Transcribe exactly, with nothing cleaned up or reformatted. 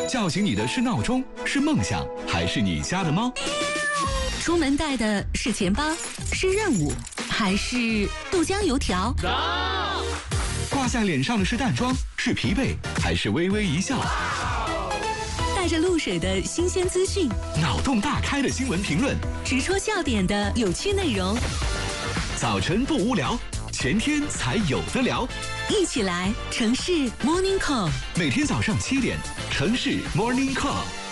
叫醒你的是闹钟，是梦想，还是你家的猫？ 出门带的是钱包，是任务，还是豆浆油条？ 挂在脸上的是淡妆，是疲惫，还是微微一笑？ 带着露水的新鲜资讯， 脑洞大开的新闻评论， 直戳笑点的有趣内容。 早晨不无聊，前天才有的聊。 一起来城市 Morning Call， 每天早上七点，城市 Morning Call。